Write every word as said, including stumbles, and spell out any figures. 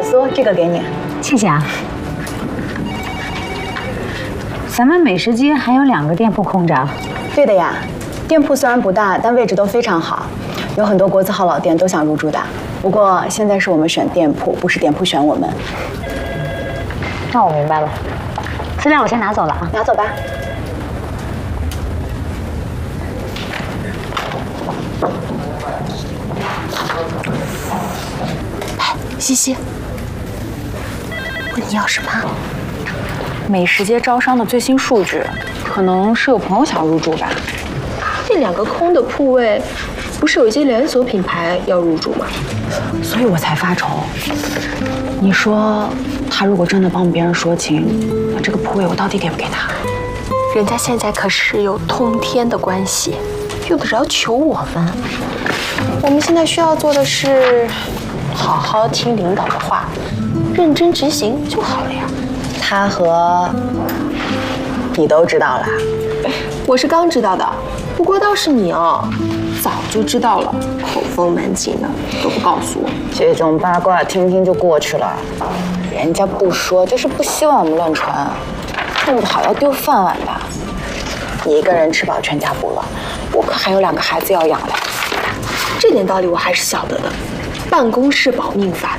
小苏，这个给你， 谢谢啊。咱们美食街还有两个店铺空着。 对的呀，店铺虽然不大，但位置都非常好，有很多国字号老店都想入驻的。不过现在是我们选店铺，不是店铺选我们。 那我明白了，资料我先拿走了啊， 拿走吧。 哎，西西，问你要什么？ 美食街招商的最新数据，可能是有朋友想入驻吧。 这两个空的铺位，不是有一些连锁品牌要入驻吗？ 所以我才发愁。你说他如果真的帮别人说情，那这个铺位我到底给不给他？ 人家现在可是有通天的关系，用得着求我们？我们现在需要做的是，好好听领导的话，认真执行就好了呀。 他和你都知道了？ 我是刚知道的，不过倒是你哦，早就知道了，口风蛮紧的，都不告诉我。 这种八卦听听就过去了，人家不说就是不希望我们乱传，弄不好要丢饭碗的。你一个人吃饱全家不饿，我可还有两个孩子要养嘞。 这点道理我还是晓得的，办公室保命法